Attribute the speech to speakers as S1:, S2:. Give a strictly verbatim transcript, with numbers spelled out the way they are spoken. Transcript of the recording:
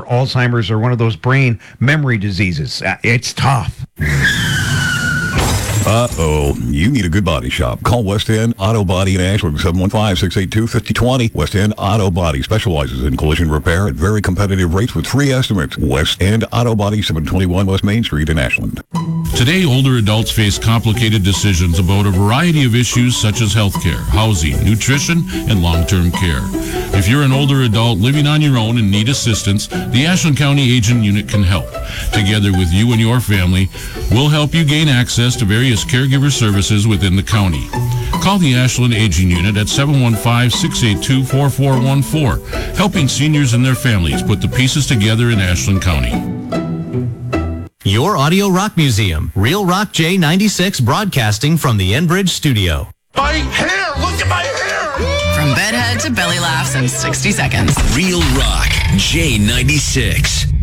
S1: Alzheimer's or one of those brain memory diseases. Uh, it's tough.
S2: Uh-oh, you need a good body shop. Call West End Auto Body in Ashland, seven one five, six eight two, five oh two oh. West End Auto Body specializes in collision repair at very competitive rates with free estimates. West End Auto Body, seven twenty-one West Main Street in Ashland.
S3: Today, older adults face complicated decisions about a variety of issues such as healthcare, housing, nutrition, and long-term care. If you're an older adult living on your own and need assistance, the Ashland County Aging Unit can help. Together with you and your family, we'll help you gain access to various caregiver services within the county. Call the Ashland Aging Unit at seven one five, six eight two, four four one four, helping seniors and their families put the pieces together in Ashland County.
S4: Your Audio Rock Museum, Real Rock J ninety-six, broadcasting from the Enbridge studio.
S5: My hair! Look at my hair!
S6: From bedhead to belly laughs in sixty seconds.
S7: Real Rock J ninety-six.